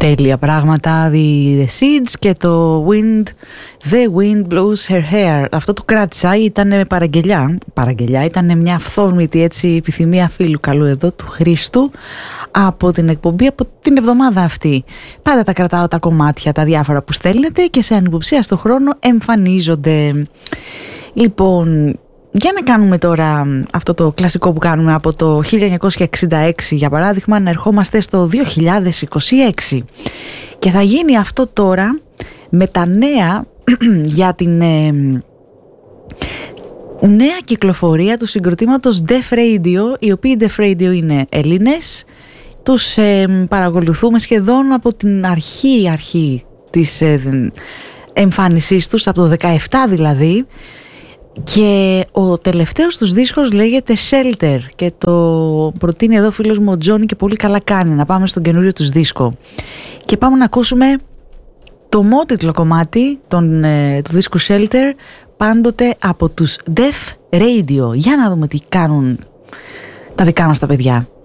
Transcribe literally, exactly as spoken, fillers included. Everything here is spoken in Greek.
τέλεια πράγματα. The, the Seeds και το Wind, The Wind Blows Her Hair. Αυτό το κράτησα, ήταν παραγγελιά. Παραγγελιά, ήταν μια αυθόρμητη έτσι επιθυμία φίλου καλού εδώ, του Χρήστου, από την εκπομπή, από την εβδομάδα αυτή. Πάντα τα κρατάω τα κομμάτια, τα διάφορα που στέλνετε και σε ανυποψία στο χρόνο εμφανίζονται. Λοιπόν, για να κάνουμε τώρα αυτό το κλασικό που κάνουμε από το χίλια εννιακόσια εξήντα έξι, για παράδειγμα, να ερχόμαστε στο δύο χιλιάδες είκοσι έξι. Και θα γίνει αυτό τώρα με τα νέα για την ε, νέα κυκλοφορία του συγκροτήματος Def Radio, οι οποίοι Def Radio είναι Έλληνες. Τους ε, παρακολουθούμε σχεδόν από την αρχή, αρχή της ε, εμφάνισής τους, από το δεκαεπτά δηλαδή. Και ο τελευταίος τους δίσκος λέγεται Shelter και το προτείνει εδώ ο φίλος μου ο Τζόνι και πολύ καλά κάνει. Να πάμε στον καινούριο τους δίσκο και πάμε να ακούσουμε το μότιτλο κομμάτι τον, ε, του δίσκου Shelter, πάντοτε από τους Def Radio. Για να δούμε τι κάνουν τα δικά μας τα παιδιά.